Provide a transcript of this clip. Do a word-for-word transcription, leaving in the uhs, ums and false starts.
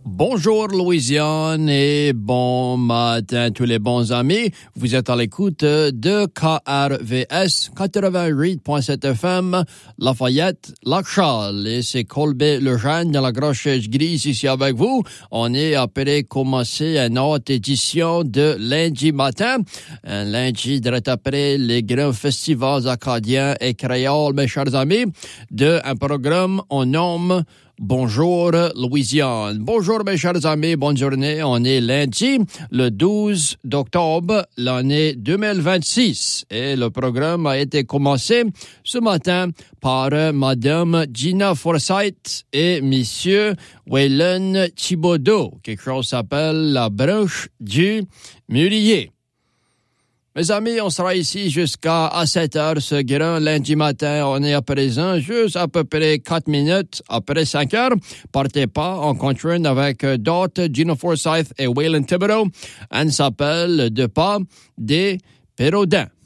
Bonjour Louisiane et bon matin tous les bons amis. Vous êtes à l'écoute de K R V S quatre-vingt-huit point sept F M, Lafayette, Lac-Charles. Et c'est Colbert Lejeune dans la grosse chaise grise ici avec vous. On est après commencer une autre édition de lundi matin. Un lundi direct après les grands festivals acadiens et créoles, mes chers amis, de un programme on nomme Bonjour Louisiane. Bonjour mes chers amis, bonne journée. On est lundi, le douze octobre, l'année deux mille vingt-six. Et le programme a été commencé ce matin par Madame Gina Forsyth et Monsieur Waylon Thibodeau. Quelque chose s'appelle la branche du mûrier. Mes amis, on sera ici jusqu'à à sept heures ce grand lundi matin. On est à présent juste à peu près quatre minutes après cinq heures. Partez pas, on continue avec d'autres, Gina Forsyth et Waylon Thibodeau. Elle s'appelle De pas des Pérodins.